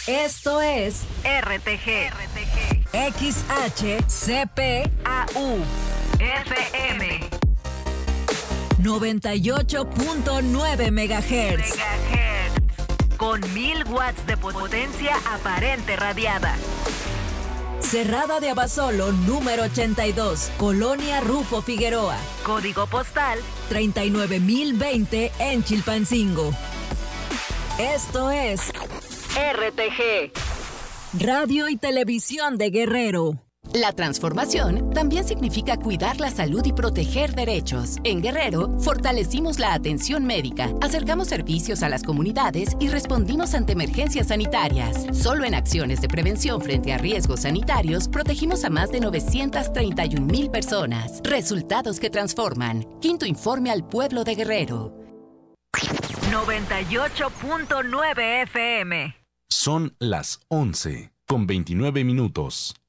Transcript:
Esto es RTG. XHCPAU FM 98.9 MHz. Con 1000 watts de potencia aparente radiada. Cerrada de Abasolo, número 82, Colonia Rufo Figueroa. Código postal 39020 en Chilpancingo. Esto es RTG. Radio y Televisión de Guerrero. La transformación también significa cuidar la salud y proteger derechos. En Guerrero, fortalecimos la atención médica, acercamos servicios a las comunidades y respondimos ante emergencias sanitarias. Solo en acciones de prevención frente a riesgos sanitarios, protegimos a más de 931,000 personas. Resultados que transforman. Quinto informe al pueblo de Guerrero. 98.9 FM. Son las 11:29.